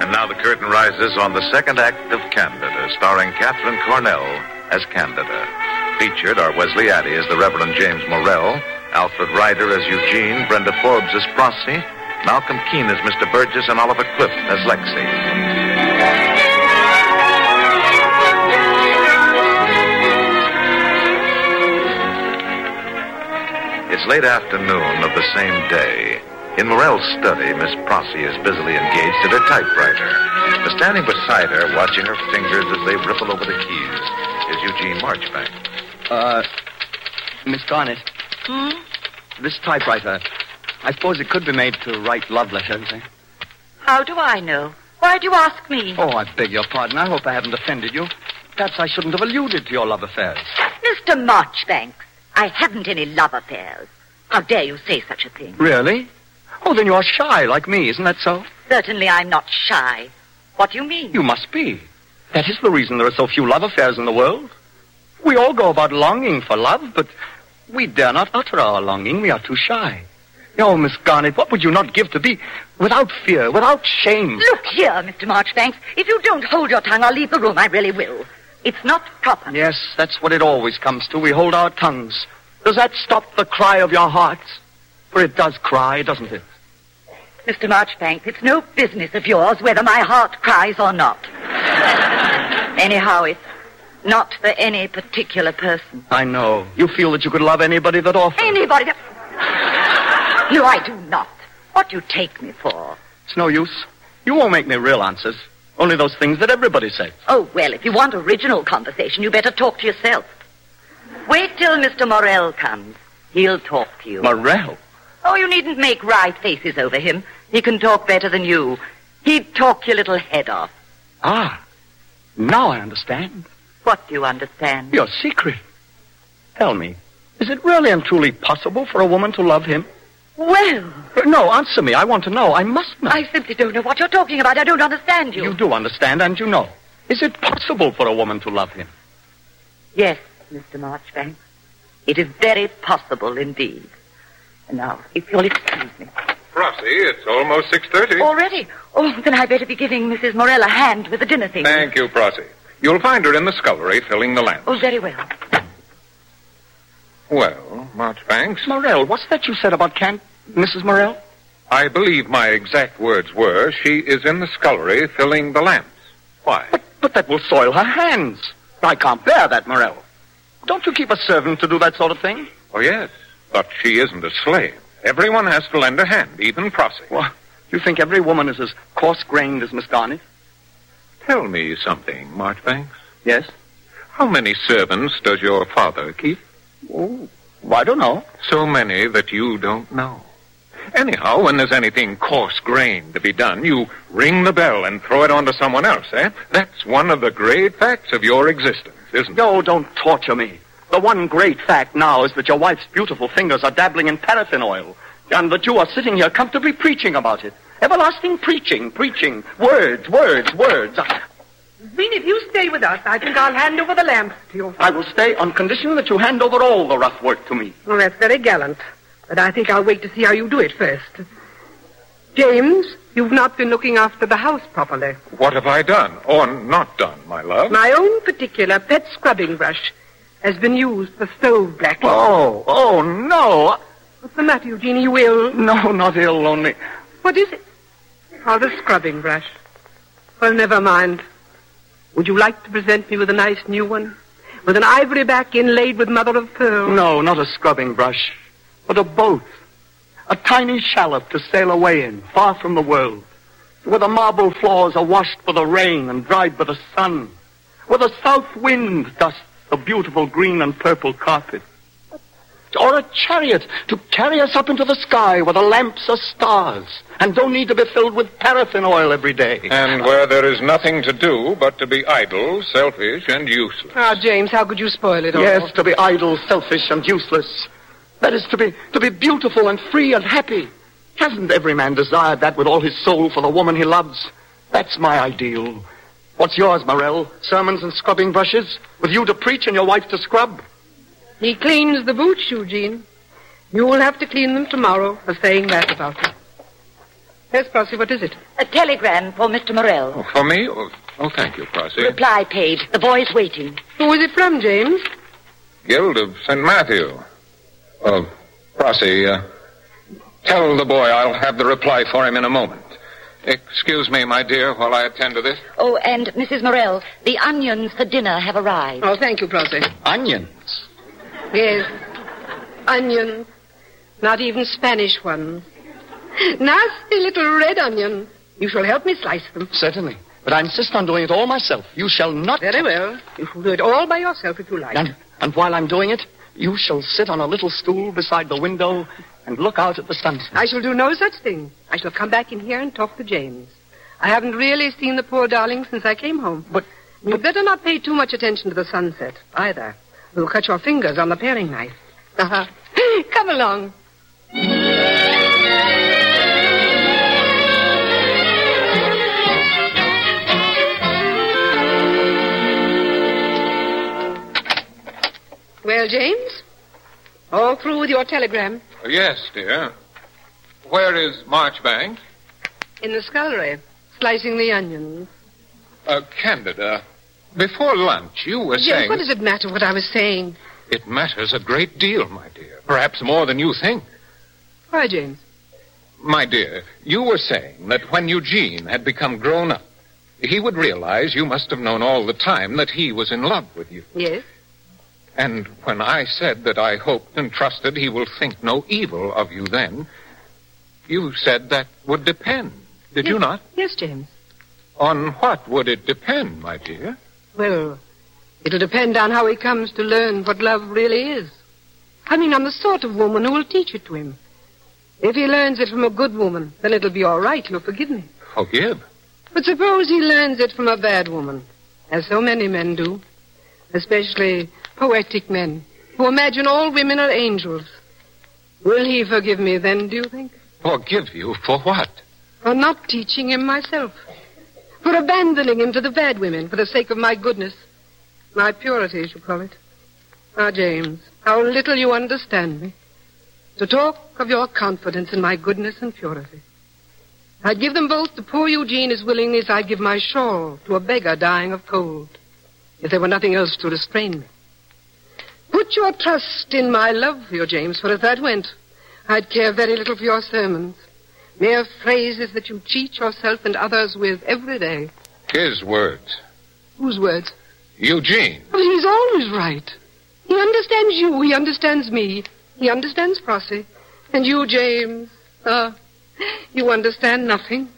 And now the curtain rises on the second act of Candida, starring Catherine Cornell as Candida. Featured are Wesley Addy as the Reverend James Morrell, Alfred Ryder as Eugene, Brenda Forbes as Prossie, Malcolm Keene as Mr. Burgess, and Oliver Clift as Lexi. It's late afternoon of the same day. In Morell's study, Miss Prossie is busily engaged at her typewriter. But standing beside her, watching her fingers as they ripple over the keys, is Eugene Marchbank. Miss Garnett. This typewriter, I suppose it could be made to write love letters, eh? How do I know? Why do you ask me? Oh, I beg your pardon. I hope I haven't offended you. Perhaps I shouldn't have alluded to your love affairs. Mr. Marchbanks, I haven't any love affairs. How dare you say such a thing? Really? Oh, then you're shy like me, isn't that so? Certainly I'm not shy. What do you mean? You must be. That is the reason there are so few love affairs in the world. We all go about longing for love, but we dare not utter our longing. We are too shy. Oh, Miss Garnett, what would you not give to be without fear, without shame? Look here, Mr. Marchbanks. If you don't hold your tongue, I'll leave the room. I really will. It's not proper. Yes, that's what it always comes to. We hold our tongues. Does that stop the cry of your hearts? For it does cry, doesn't it? Mr. Marchbanks, it's no business of yours whether my heart cries or not. Anyhow, it's not for any particular person. I know. You feel that you could love anybody that offers. Anybody that... No, I do not. What do you take me for? It's no use. You won't make me real answers. Only those things that everybody says. Oh, well, if you want original conversation, you better talk to yourself. Wait till Mr. Morrell comes. He'll talk to you. Morrell? Oh, you needn't make wry faces over him. He can talk better than you. He'd talk your little head off. Ah, now I understand. What do you understand? Your secret. Tell me, is it really and truly possible for a woman to love him? Well... No, answer me. I want to know. I must know. I simply don't know what you're talking about. I don't understand you. You do understand, and you know. Is it possible for a woman to love him? Yes, Mr. Marchbanks. It is very possible indeed. And now, if you'll excuse me. Prossie, it's almost 6:30. Already? Oh, then I better be giving Mrs. Morell a hand with the dinner things. Thank you, Prossie. You'll find her in the scullery filling the lamps. Oh, very well. Well, Marchbanks? Morell, what's that you said about Mrs. Morell? I believe my exact words were, she is in the scullery filling the lamps. Why? But that will soil her hands. I can't bear that, Morell. Don't you keep a servant to do that sort of thing? Oh, yes. But she isn't a slave. Everyone has to lend a hand, even Prossie. Well, you think every woman is as coarse-grained as Miss Garnett? Tell me something, Marchbanks. Yes? How many servants does your father keep? Oh, I don't know. So many that you don't know. Anyhow, when there's anything coarse-grained to be done, you ring the bell and throw it on to someone else, eh? That's one of the great facts of your existence, isn't it? No, don't torture me. The one great fact now is that your wife's beautiful fingers are dabbling in paraffin oil, and that you are sitting here comfortably preaching about it. Everlasting preaching. Words. Veen, if you stay with us, I think I'll hand over the lamps to you. I will stay on condition that you hand over all the rough work to me. Well, that's very gallant. But I think I'll wait to see how you do it first. James, you've not been looking after the house properly. What have I done, or not done, my love? My own particular pet scrubbing brush has been used for stove blacking. Oh, no. What's the matter, Eugene? Are you ill? No, not ill, only... What is it? Oh, the scrubbing brush. Well, never mind. Would you like to present me with a nice new one? With an ivory back inlaid with mother of pearl? No, not a scrubbing brush, but a boat. A tiny shallop to sail away in, far from the world. Where the marble floors are washed by the rain and dried by the sun. Where the south wind dusts the beautiful green and purple carpet. Or a chariot to carry us up into the sky where the lamps are stars and don't need to be filled with paraffin oil every day. And where there is nothing to do but to be idle, selfish, and useless. Ah, James, how could you spoil it all? Yes, to be idle, selfish, and useless. That is to be beautiful and free and happy. Hasn't every man desired that with all his soul for the woman he loves? That's my ideal. What's yours, Morell? Sermons and scrubbing brushes? With you to preach and your wife to scrub? He cleans the boots, Eugene. You will have to clean them tomorrow for saying that about him. Yes, Prosy, what is it? A telegram for Mr. Morell. Oh, for me? Oh, thank you, Prosy. Reply page. The boy's waiting. Who is it from, James? Guild of St. Matthew. Prosy, tell the boy I'll have the reply for him in a moment. Excuse me, my dear, while I attend to this. Oh, and Mrs. Morell, the onions for dinner have arrived. Oh, thank you, Prosy. Onions. Yes, onions. Not even Spanish ones. Nasty little red onions. You shall help me slice them. Certainly. But I insist on doing it all myself. You shall not... Very well. You shall do it all by yourself if you like. And while I'm doing it, you shall sit on a little stool beside the window and look out at the sunset. I shall do no such thing. I shall come back in here and talk to James. I haven't really seen the poor darling since I came home. But you'd better not pay too much attention to the sunset, either. You'll cut your fingers on the paring knife. Come along. Well, James? All through with your telegram? Yes, dear. Where is Marchbanks? In the scullery, slicing the onions. Candida, before lunch you were James, saying... what does it matter what I was saying? It matters a great deal, my dear. Perhaps more than you think. Why, James? My dear, you were saying that when Eugene had become grown up, he would realize you must have known all the time that he was in love with you. Yes? And when I said that I hoped and trusted he will think no evil of you then, you said that would depend, did you not? Yes, James. On what would it depend, my dear? Well, it'll depend on how he comes to learn what love really is. I mean, on the sort of woman who will teach it to him. If he learns it from a good woman, then it'll be all right. You'll forgive me. Forgive? But suppose he learns it from a bad woman, as so many men do, especially poetic men who imagine all women are angels. Will he forgive me then, do you think? Forgive you for what? For not teaching him myself. For abandoning him to the bad women for the sake of my goodness. My purity, as you call it. Ah, James, how little you understand me. To talk of your confidence in my goodness and purity. I'd give them both to poor Eugene as willingly as I'd give my shawl to a beggar dying of cold, if there were nothing else to restrain me. Put your trust in my love for you, James, for if that went, I'd care very little for your sermons. Mere phrases that you cheat yourself and others with every day. His words. Whose words? Eugene. But he's always right. He understands you. He understands me. He understands Prosy. And you, James, you understand nothing.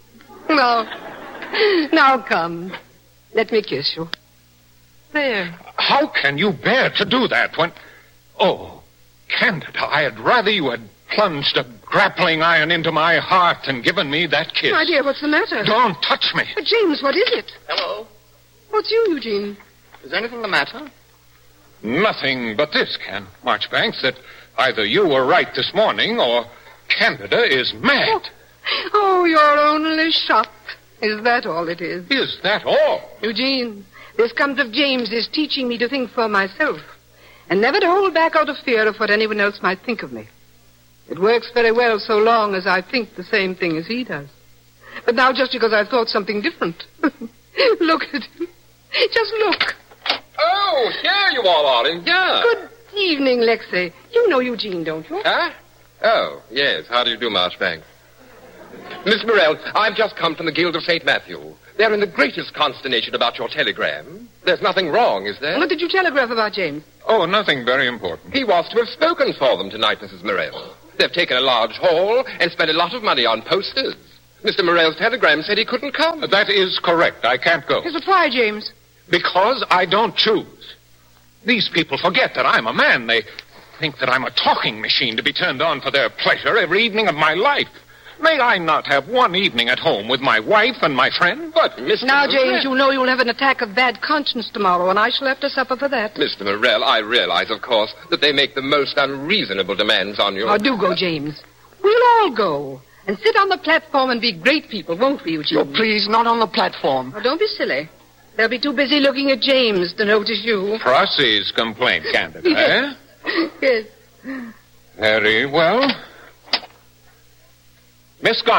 Now come. Let me kiss you. There. How can you bear to do that when... Oh, Candida, I had rather you had plunged a grappling iron into my heart and given me that kiss. My dear, what's the matter? Don't touch me. But James, what is it? Hello. What's you, Eugene? Is anything the matter? Nothing but this, Marchbanks, that either you were right this morning or Candida is mad. Oh, you're only shocked. Is that all it is? Is that all? Eugene, this comes of James's teaching me to think for myself and never to hold back out of fear of what anyone else might think of me. It works very well so long as I think the same thing as he does. But now, just because I've thought something different. Look at him. Just look. Oh, here you all are in here. Good evening, Lexi. You know Eugene, don't you? Huh? Oh, yes. How do you do, Marchbanks? Miss Morell, I've just come from the Guild of St. Matthew. They're in the greatest consternation about your telegram. There's nothing wrong, is there? What did you telegraph about, James? Oh, nothing very important. He was to have spoken for them tonight, Mrs. Morell. They've taken a large hall and spent a lot of money on posters. Mr. Morell's telegram said he couldn't come. That is correct. I can't go. Yes, but why, James? Because I don't choose. These people forget that I'm a man. They think that I'm a talking machine to be turned on for their pleasure every evening of my life. May I not have one evening at home with my wife and my friend? But, Mr. Now, Morell... James, you know you'll have an attack of bad conscience tomorrow, and I shall have to suffer for that. Mr. Morell, I realize, of course, that they make the most unreasonable demands on you. Oh, do go, James. We'll all go and sit on the platform and be great people, won't we, Eugene? Oh, please, not on the platform. Oh, don't be silly. They'll be too busy looking at James to notice you. Prosy's complaint, Candida, eh? Yes. Very well. Miss Garnett.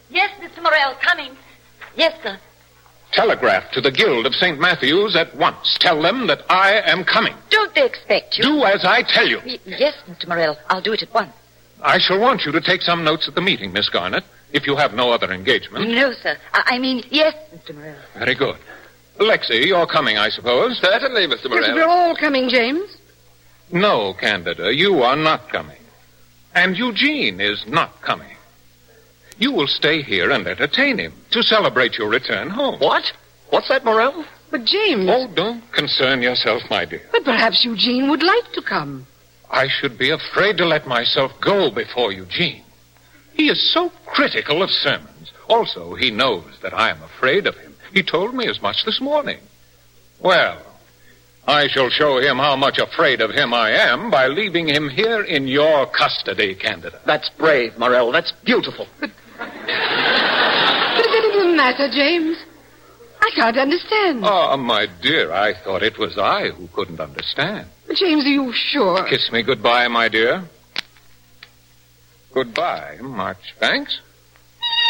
Yes, Mr. Morrell, coming. Yes, sir. Telegraph to the Guild of St. Matthew's at once. Tell them that I am coming. Don't they expect you? Do as I tell you. Yes, Mr. Morrell. I'll do it at once. I shall want you to take some notes at the meeting, Miss Garnett, if you have no other engagement. No, sir. I mean, yes, Mr. Morrell. Very good. Lexi, you're coming, I suppose? Certainly, Mr. Morrell. Yes, we're all coming, James. No, Candida, you are not coming. And Eugene is not coming. You will stay here and entertain him to celebrate your return home. What? What's that, Morrell? But, James... Oh, don't concern yourself, my dear. But perhaps Eugene would like to come. I should be afraid to let myself go before Eugene. He is so critical of sermons. Also, he knows that I am afraid of him. He told me as much this morning. Well, I shall show him how much afraid of him I am by leaving him here in your custody, Candida. That's brave, Morrell. That's beautiful. But is anything the matter, James? I can't understand. Oh, my dear, I thought it was I who couldn't understand. James, are you sure? Kiss me goodbye, my dear. Goodbye, Marchbanks.